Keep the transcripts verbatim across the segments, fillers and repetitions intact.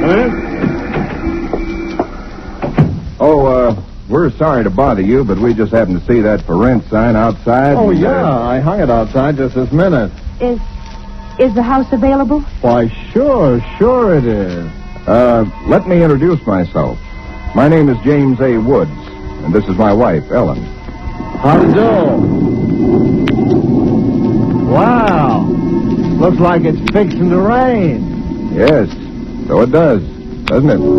Oh, uh, we're sorry to bother you, but we just happened to see that for rent sign outside. Oh, and, yeah, uh, I hung it outside just this minute. Is is the house available? Why, sure, sure it is. Uh, let me introduce myself. My name is James A. Woods, and this is my wife, Ellen. How do you do? Wow. Looks like it's fixing to rain. Yes, so it does, doesn't it?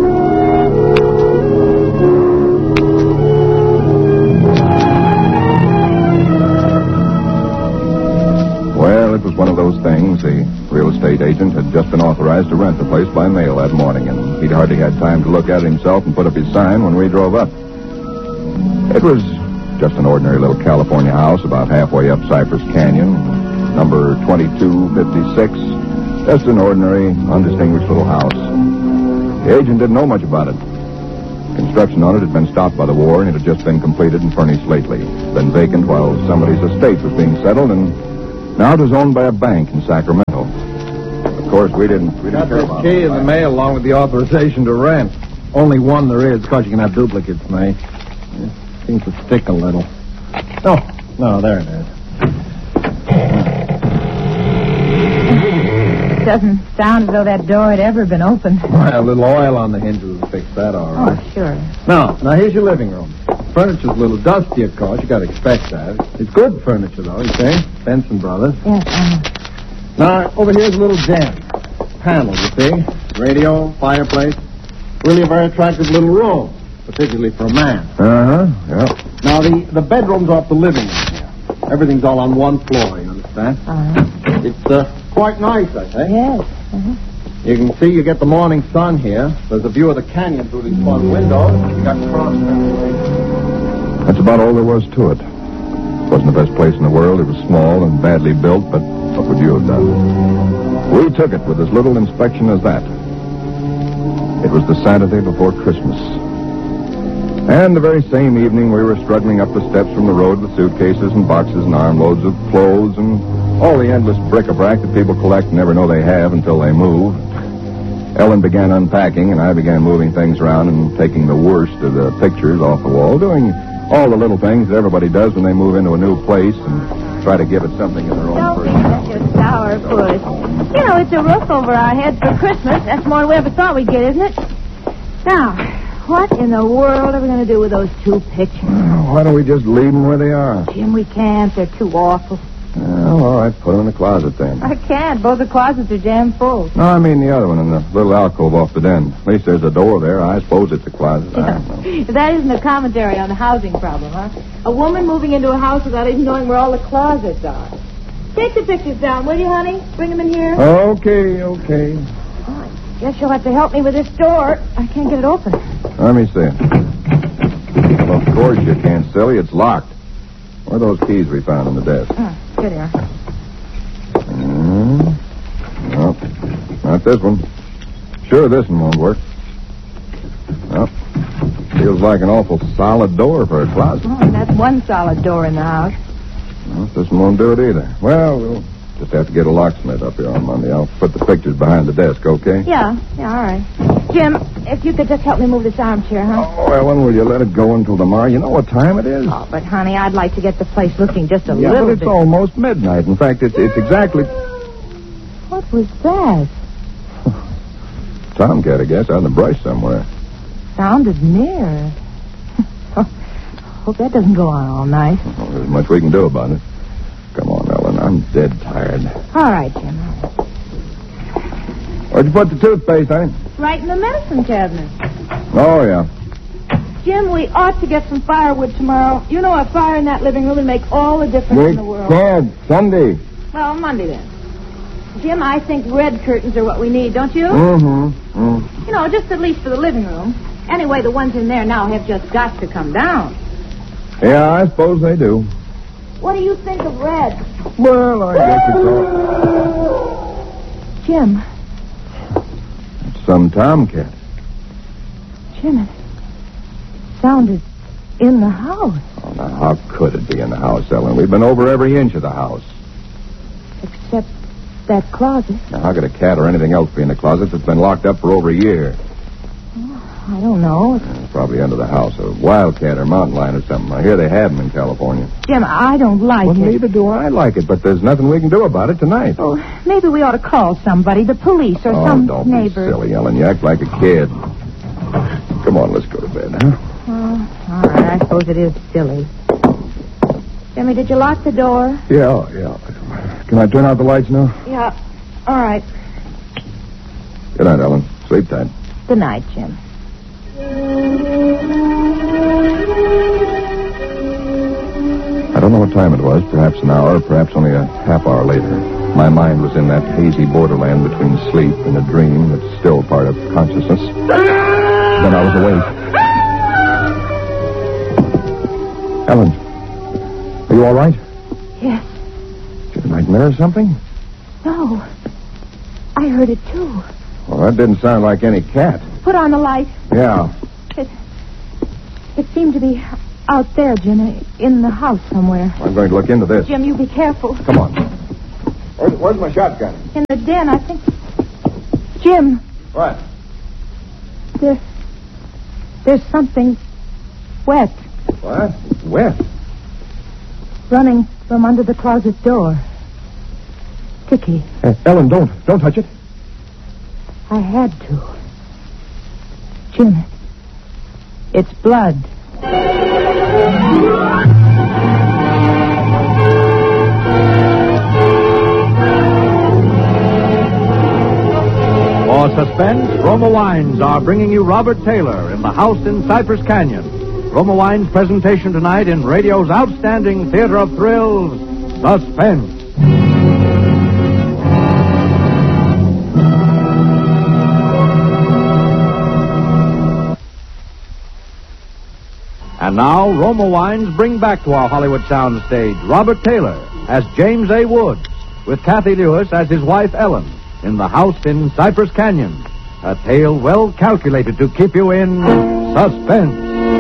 Well, it was one of those things. The real estate agent had just been authorized to rent the place by mail that morning, and he'd hardly had time to look at it himself and put up his sign when we drove up. It was just an ordinary little California house about halfway up Cypress Canyon, number twenty-two fifty-six. Just an ordinary, undistinguished little house. The agent didn't know much about it. Construction on it had been stopped by the war, and it had just been completed and furnished lately. Been vacant while somebody's estate was being settled, and now it was owned by a bank in Sacramento. Of course, we didn't, we didn't Got care this about key in the mail along with the authorization to rent. Only one there is, because you can have duplicates made. It seems to stick a little. Oh, no, there it is. It doesn't sound as though that door had ever been opened. Well, a little oil on the hinges will fix that all right. Oh, sure. Now, now here's your living room. Furniture's a little dusty, of course. You got to expect that. It's good furniture, though, you see? Benson Brothers. Yes, uh, Now, over here's a little den. Panel, you see? Radio, fireplace. Really a very attractive little room, particularly for a man. Uh-huh, yeah. Now, the, the bedroom's off the living room here. Everything's all on one floor, you understand? uh, It's uh, quite nice, I think. yes. Uh-huh. You can see you get the morning sun here. There's a view of the canyon through these front windows. You got cross ventilation. That's about all there was to it. It wasn't the best place in the world. It was small and badly built, but what would you have done? We took it with as little inspection as that. It was the Saturday before Christmas. And the very same evening, we were struggling up the steps from the road with suitcases and boxes and armloads of clothes and all the endless bric-a-brac that people collect and never know they have until they move. Ellen began unpacking, and I began moving things around and taking the worst of the pictures off the wall, doing all the little things that everybody does when they move into a new place and try to give it something in their own Don't be personality. such a sourpuss. You know, it's a roof over our heads for Christmas. That's more than we ever thought we'd get, isn't it? Now, what in the world are we going to do with those two pictures? Why don't we just leave them where they are? Jim, we can't. They're too awful. Well, all right, put them in the closet then. I can't. Both the closets are jammed full. No, I mean the other one in the little alcove off the den. At least there's a door there. I suppose it's a closet. I don't know. That isn't a commentary on the housing problem, huh? A woman moving into a house without even knowing where all the closets are. Take the pictures down, will you, honey? Bring them in here. Okay, okay. Oh, I guess you'll have to help me with this door. I can't get it open. Let me see. Well, of course you can't, silly. It's locked. Where are those keys we found on the desk? Oh, here they are. Mm, no, not this one. Sure, this one won't work. Well, feels like an awful solid door for a closet. Oh, and that's one solid door in the house. Well, this one won't do it either. Well, we'll just have to get a locksmith up here on Monday. I'll put the pictures behind the desk, okay? Yeah, yeah, all right. Jim, if you could just help me move this armchair, huh? Oh, Ellen, will you let it go until tomorrow? You know what time it is? Oh, but, honey, I'd like to get the place looking just a yeah, little but it's bit. almost midnight. In fact, it's, it's exactly... What was that? Tomcat, I guess, out in the brush somewhere. Sounded near. Hope that doesn't go on all night. Well, there's much we can do about it. Come on, Ellen. I'm dead tired. All right, Jim. All right. Where'd you put the toothpaste, honey? Right in the medicine cabinet. Oh, yeah. Jim, we ought to get some firewood tomorrow. You know, a fire in that living room would make all the difference We in the world. can't. Sunday. Well, Monday then. Jim, I think red curtains are what we need, don't you? Mm-hmm. Mm. You know, just at least for the living room. Anyway, the ones in there now have just got to come down. Yeah, I suppose they do. What do you think of red? Well, I guess it's all... Jim. It's some tomcat. Jim, it sounded in the house. Oh, now, how could it be in the house, Ellen? We've been over every inch of the house. Except that closet. Now, how could a cat or anything else be in the closet that's been locked up for over a year? I don't know. Uh, probably under the house. A wildcat or mountain lion or something. I hear they have them in California. Jim, I don't like Well, it. neither do I like it, but there's nothing we can do about it tonight. Oh, maybe we ought to call somebody, the police or oh, some don't neighbor. be silly, Ellen. You act like a kid. Come on, let's go to bed, huh? Oh, all right. I suppose it is silly. Jimmy, did you lock the door? Yeah, yeah. Can I turn out the lights now? Yeah. All right. Good night, Ellen. Sleep tight. Good night, Jim. I don't know what time it was, perhaps an hour, perhaps only a half hour later. My mind was in that hazy borderland between sleep and a dream that's still part of consciousness. Then I was awake. Ellen, are you all right? Yes. Did you nightmare or something? No. I heard it, too. Well, that didn't sound like any cat. Put on the light. Yeah. It, it seemed to be out there, Jim, in the house somewhere. I'm going to look into this. Jim, you be careful. Come on. Where's, where's my shotgun? In the den, I think. Jim, What? there, there's something wet What? Wet. running from under the closet door. Dickie, Uh, Ellen, don't. Don't touch it. I had to. Jim, it's blood. For suspense, Roma Wines are bringing you Robert Taylor in The House in Cypress Canyon. Roma Wines' presentation tonight in radio's outstanding theater of thrills, Suspense. And now, Roma Wines bring back to our Hollywood soundstage Robert Taylor as James A. Woods, with Kathy Lewis as his wife Ellen, in The House in Cypress Canyon. A tale well calculated to keep you in suspense.